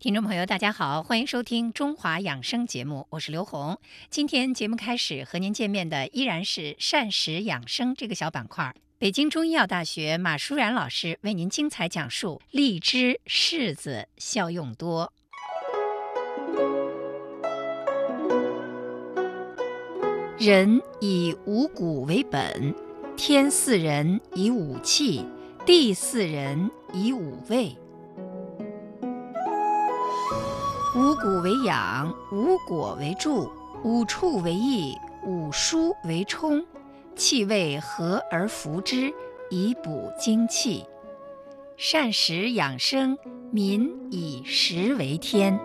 听众朋友，大家好，欢迎收听中华养生节目，我是刘红。今天节目开始和您见面的依然是膳食养生这个小板块。北京中医药大学马舒然老师为您精彩讲述荔枝、柿子效用多。人以五谷为本，天赐人以五气，地赐人以五味。五谷为养，五果为助，五畜为益，五蔬为充，气味和而服之，以补精气。膳食养生，民以食为天。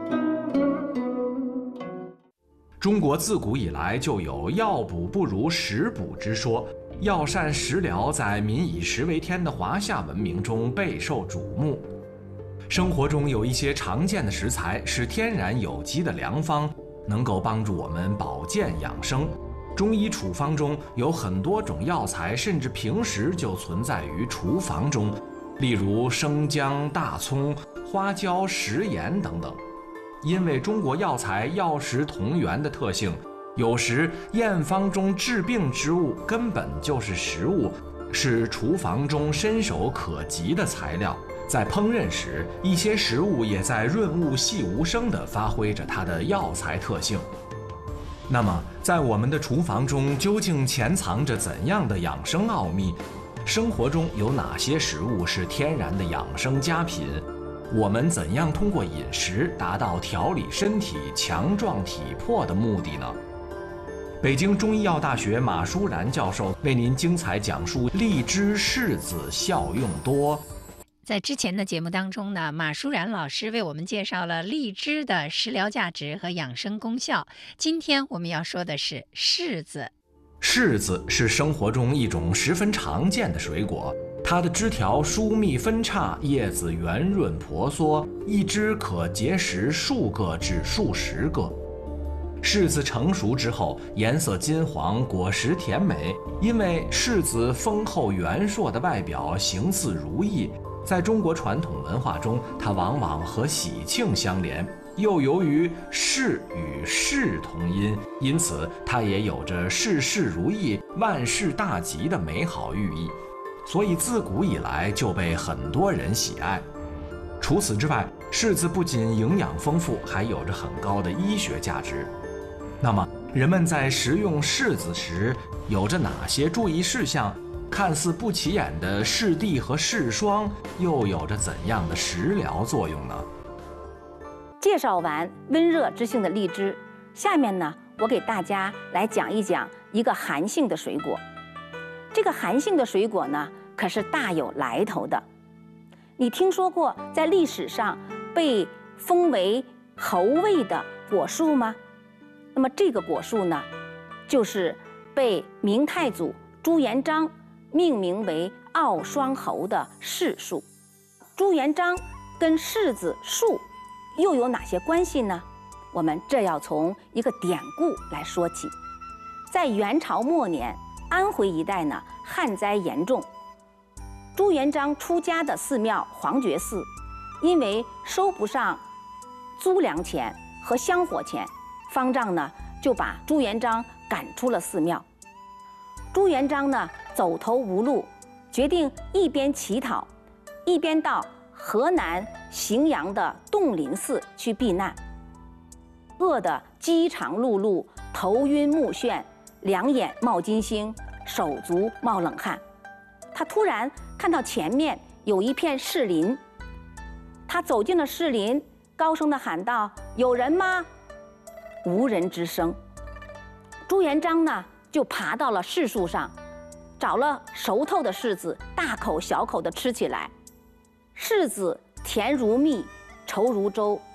中国自古以来就有药补不如食补之说，药膳食疗在民以食为天的华夏文明中备受瞩目。生活中有一些常见的食材是天然有机的良方，能够帮助我们保健养生。中医处方中有很多种药材，甚至平时就存在于厨房中，例如生姜、大葱、花椒、食盐等等。因为中国药材药食同源的特性，有时验方中治病之物根本就是食物，是厨房中伸手可及的材料。在烹饪时，一些食物也在润物细无声地发挥着它的药材特性。那么，在我们的厨房中究竟潜藏着怎样的养生奥秘？生活中有哪些食物是天然的养生佳品？我们怎样通过饮食达到调理身体、强壮体魄的目的呢？北京中医药大学马舒然教授为您精彩讲述荔枝、柿子效用多。 在之前的节目当中呢，马舒然老师为我们介绍了荔枝的食疗价值和养生功效。今天我们要说的是柿子。 柿子是生活中一种十分常见的水果，它的枝条疏密分叉，叶子圆润婆娑，一枝可结实数个至数十个。柿子成熟之后，颜色金黄，果实甜美。因为柿子丰厚圆硕的外表，形似如意，在中国传统文化中，它往往和喜庆相连，又由于柿与事同音，因此它也有着事事如意、万事大吉的美好寓意，所以自古以来就被很多人喜爱。除此之外，柿子不仅营养丰富，还有着很高的医学价值。那么，人们在食用柿子时有着哪些注意事项？看似不起眼的柿蒂和柿霜又有着怎样的食疗作用呢？ 介绍完温热之性的荔枝，下面呢，我给大家来讲一讲一个寒性的水果。这个寒性的水果呢，可是大有来头的。你听说过在历史上被封为侯位的果树吗？那么这个果树呢，就是被明太祖朱元璋命名为傲霜侯的柿树。朱元璋跟柿子树又有哪些关系呢？我们这要从一个典故来说起。在元朝末年，安徽一带呢旱灾严重，朱元璋出家的寺庙黄觉寺，因为收不上租粮钱和香火钱，方丈呢就把朱元璋赶出了寺庙。朱元璋呢走投无路，决定一边乞讨，一边到河南荥阳的洞林寺去避难。饿得饥肠辘辘，头晕目眩，两眼冒金星，手足冒冷汗。他突然看到前面有一片柿林，他走进了柿林，高声地喊道：“有人吗？”无人之声。朱元璋呢就爬到了柿树上，找了熟透的柿子，大口小口地吃起来。柿子甜如蜜，稠如粥，